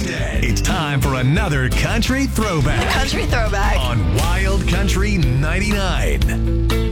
Tuesday. It's time for another Country Throwback Country Throwback. on Wild Country 99.